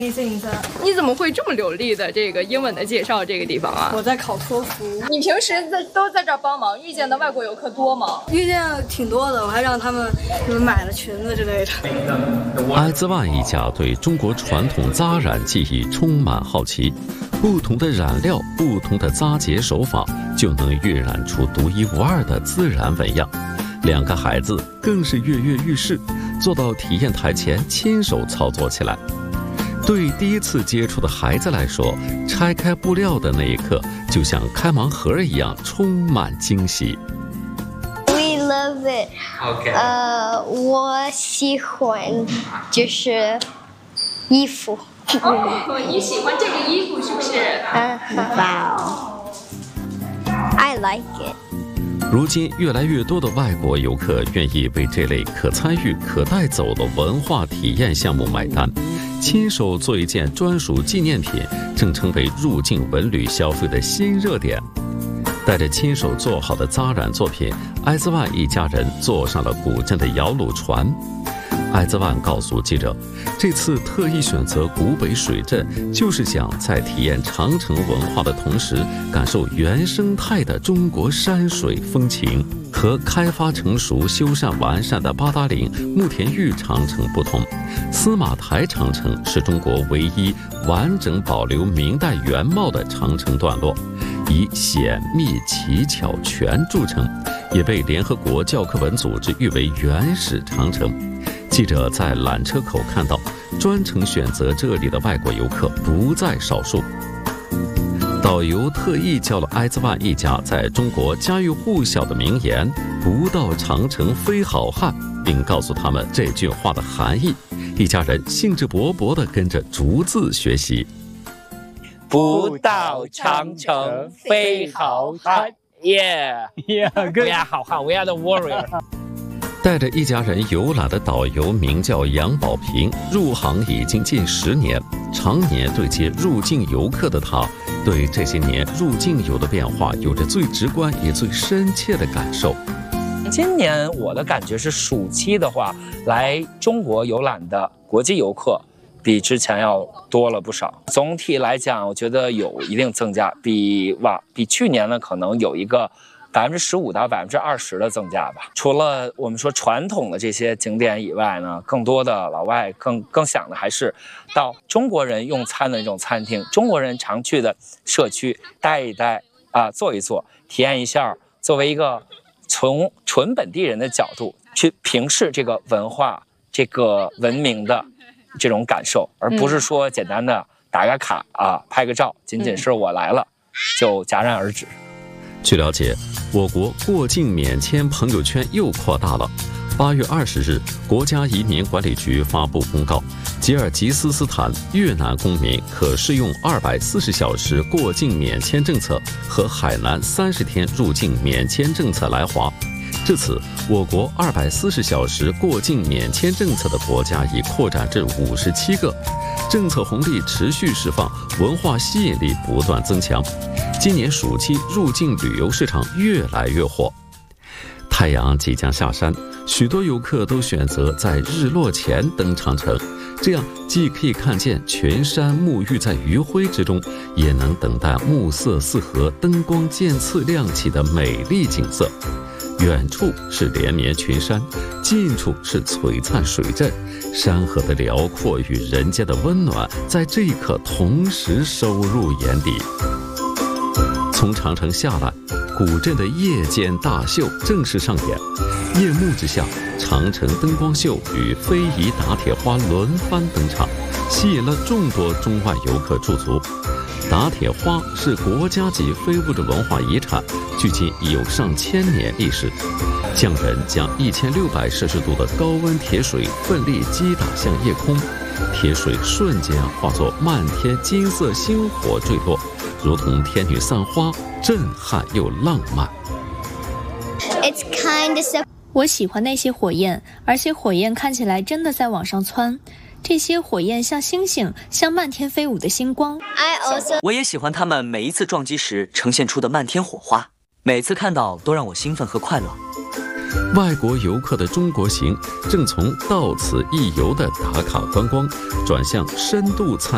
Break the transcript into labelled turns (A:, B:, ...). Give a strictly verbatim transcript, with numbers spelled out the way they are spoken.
A: 你怎么会这么流利的这个英文的介绍这个地方啊？
B: 我在考托福。
A: 你平时在都在这儿帮忙，遇见的外国游客多吗？
B: 遇见挺多的，我还让他们买了裙子之类的。
C: 艾兹万一家对中国传统扎染技艺充满好奇，不同的染料、不同的扎结手法，就能晕染出独一无二的自然纹样。两个孩子更是跃跃欲试，坐到体验台前亲手操作起来。对第一次接触的孩子来说，拆开布料的那一刻就像开盲盒一样，充满惊喜。
D: We love it.
E: OK.
D: 呃，我喜欢就是衣服。
A: 哦，你喜欢这个衣服是不是？
D: 嗯，哇哦 I like it.
C: 如今，越来越多的外国游客愿意为这类可参与、可带走的文化体验项目买单，亲手做一件专属纪念品，正成为入境文旅消费的新热点。带着亲手做好的扎染作品，艾兹万一家人坐上了古镇的摇橹船。艾兹万告诉记者，这次特意选择古北水镇，就是想在体验长城文化的同时，感受原生态的中国山水风情。和开发成熟、修缮完善的八达岭慕田峪长城不同，司马台长城是中国唯一完整保留明代原貌的长城段落，以险密奇巧全著称，也被联合国教科文组织誉为原始长城。记者在缆车口看到，专程选择这里的外国游客不在少数。导游特意教了艾兹万一家在中国家喻户晓的名言“不到长城非好汉”，并告诉他们这句话的含义。一家人兴致勃勃地跟着逐字学习。
E: 不到长城非好汉 ，Yeah
F: Yeah, good.
E: We are 好汉 ，We are the warrior。
C: 带着一家人游览的导游名叫杨宝平，入行已经近十年，常年对接入境游客的他，对这些年入境游的变化有着最直观也最深切的感受。
E: 今年我的感觉是，暑期的话，来中国游览的国际游客比之前要多了不少。总体来讲，我觉得有一定增加，比往比去年呢，可能有一个百分之十五到百分之二十的增加吧。除了我们说传统的这些景点以外呢，更多的老外更更想的还是到中国人用餐的那种餐厅，中国人常去的社区待一待啊，坐一坐，体验一下。作为一个从纯本地人的角度去评视这个文化、这个文明的这种感受，而不是说简单的打个卡啊、拍个照，仅仅是我来了就戛然而止。
C: 据了解，我国过境免签朋友圈又扩大了。八月二十日，国家移民管理局发布公告，吉尔吉斯斯坦越南公民可适用二百四十小时过境免签政策和海南三十天入境免签政策来华。至此，我国二百四十小时过境免签政策的国家已扩展至五十七个，政策红利持续释放，文化吸引力不断增强。今年暑期入境旅游市场越来越火。太阳即将下山，许多游客都选择在日落前登长城，这样既可以看见群山沐浴在余晖之中，也能等待暮色四合、灯光渐次亮起的美丽景色。远处是连绵群山，近处是璀璨水镇，山河的辽阔与人间的温暖，在这一刻同时收入眼底。从长城下来，古镇的夜间大秀正式上演。夜幕之下，长城灯光秀与非遗打铁花轮番登场，吸引了众多中外游客驻足。打铁花是国家级非物质文化遗产，距今已有上千年历史。匠人将一千六百摄氏度的高温铁水奋力击打向夜空，铁水瞬间化作漫天金色星火坠落，如同天女散花，震撼又浪漫。
D: It's kind of so.
G: 我喜欢那些火焰，而且火焰看起来真的在往上窜。这些火焰像星星，像漫天飞舞的星光。
D: I also.
H: 我也喜欢它们每一次撞击时呈现出的漫天火花，每次看到都让我兴奋和快乐。
C: 外国游客的中国行正从到此一游的打卡观光，转向深度参